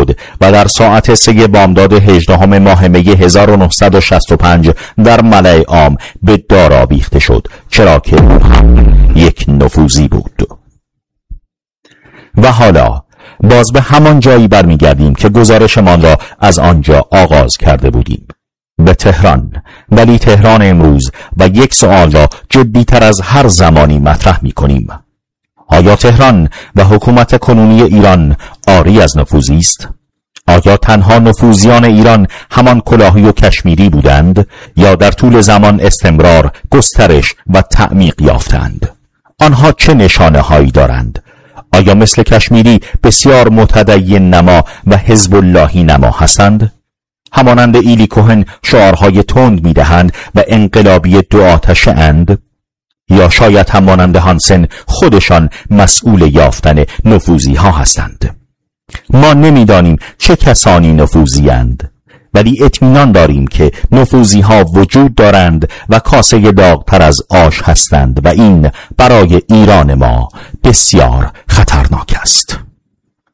شد و در ساعت 3 بامداد 18 ماه می 1965 در ملأ عام به دار آویخته شد، چرا که او هم یک نفوذی بود. و حالا باز به همان جایی برمیگردیم که گزارشمان را از آنجا آغاز کرده بودیم، به تهران. ولی تهران امروز و یک سؤال را جدی‌تر از هر زمانی مطرح می‌کنیم: آیا تهران و حکومت کنونی ایران عاری از نفوذی است؟ آیا تنها نفوذیان ایران همان کلاهی و کشمیری بودند یا در طول زمان استمرار، گسترش و تعمیق یافتند؟ آنها چه نشانه هایی دارند؟ آیا مثل کشمیری بسیار متدین نما و حزب اللهی نما هستند؟ همانند ایلی کوهن شعارهای تند میدهند و انقلابی دو آتشه اند؟ یا شاید همانند هانسن خودشان مسئول یافتن نفوذی ها هستند؟ ما نمیدانیم چه کسانی نفوذی اند، ولی اطمینان داریم که نفوذی ها وجود دارند و کاسه داغ‌تر از آش هستند و این برای ایران ما بسیار خطرناک است.